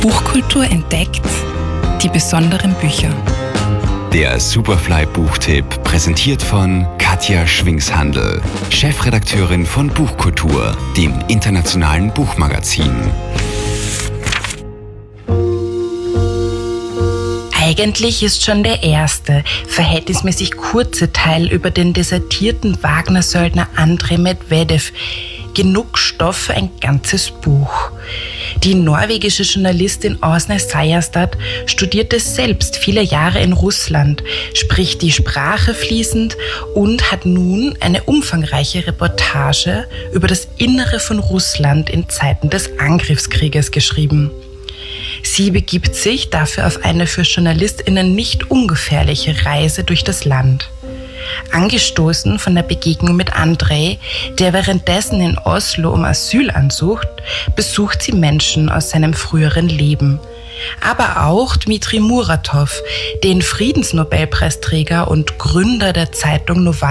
Buchkultur entdeckt, die besonderen Bücher. Der Superfly-Buchtipp, präsentiert von Katja Schwingshandl, Chefredakteurin von Buchkultur, dem internationalen Buchmagazin. Eigentlich ist schon der erste, verhältnismäßig kurze Teil über den desertierten Wagner-Söldner Andrei Medvedev genug Stoff für ein ganzes Buch. Die norwegische Journalistin Åsne Seierstad studierte selbst viele Jahre in Russland, spricht die Sprache fließend und hat nun eine umfangreiche Reportage über das Innere von Russland in Zeiten des Angriffskrieges geschrieben. Sie begibt sich dafür auf eine für JournalistInnen nicht ungefährliche Reise durch das Land. Angestoßen von der Begegnung mit Andrei, der währenddessen in Oslo um Asyl ansucht, besucht sie Menschen aus seinem früheren Leben. Aber auch Dmitri Muratov, den Friedensnobelpreisträger und Gründer der Zeitung Novaja